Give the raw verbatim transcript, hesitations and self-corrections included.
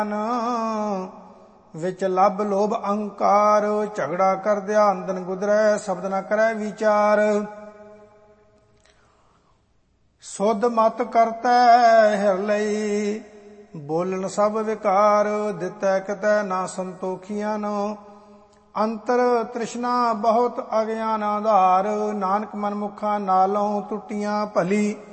ਵਿੱਚ ਲੱਭ ਲੋਭ ਅਹੰਕਾਰ। ਝਗੜਾ ਕਰਦਿਆ ਅੰਦਨ ਗੁਦਰੈ ਸ਼ਬਦ ਨ ਕਰੈ ਵਿਚਾਰ। ਸੁਧ ਮਤ ਕਰਤੈ ਹਿਰ ਲਈ ਬੋਲਣ ਸਭ ਵਿਕਾਰ। ਦਿੱਤੈ ਕਿਤੈ ਨਾ ਸੰਤੋਖੀਆਂ ਨੋ ਅੰਤਰ ਤ੍ਰਿਸ਼ਨਾ ਬਹੁਤ ਅਗਿਆਨ ਆਧਾਰ। ਨਾਨਕ ਮਨਮੁਖਾਂ ਨਾਲੋਂ ਟੁੱਟੀਆਂ ਭਲੀ